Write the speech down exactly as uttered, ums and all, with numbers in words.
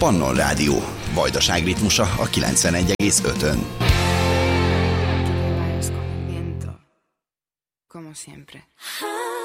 Pannon Rádió. Vajdaság ritmusa a kilencvenegy egész ötön. Como siempre.